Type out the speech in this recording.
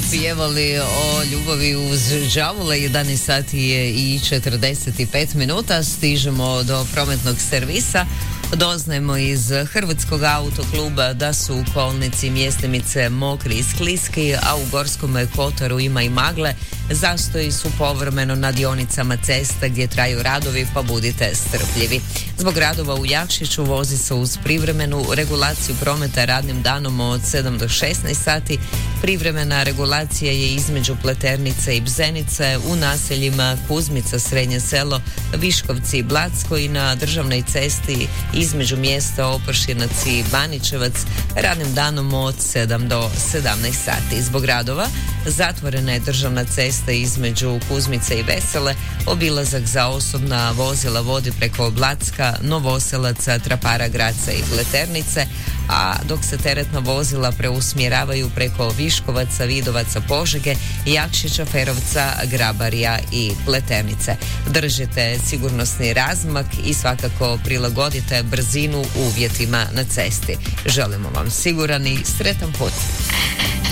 pjevali o ljubavi uz đavole. 11 sati je i 45 minuta. Stižemo do prometnog servisa. Doznajemo iz Hrvatskog autokluba da su u kolnici Mjestimice mokri i skliski, a u Gorskom kotaru ima i magle. Zastoji su povremeno na dionicama cesta gdje traju radovi, pa budite strpljivi. Zbog radova u Jakšiću vozi se uz privremenu regulaciju prometa radnim danom od 7 do 16 sati. Privremena regulacija je između Pleternice i Bzenice u naseljima Kuzmica, Srednje selo, Viškovci i Blacko i na državnoj cesti između mjesta Opršinac i Baničevac radnim danom od 7 do 17 sati. Zbog radova zatvorena je državna cesta između Kuzmice i Vesele, obilazak za osobna vozila vodi preko Blacka, Novoselaca, Trapara, Graca i Pleternice, a dok se teretna vozila preusmjeravaju preko Viškovaca, Vidovaca, Požege, Jakšića, Ferovca, Grabarija i Pleternice. Držite sigurnosni razmak i svakako prilagodite brzinu uvjetima na cesti. Želimo vam siguran i sretan put.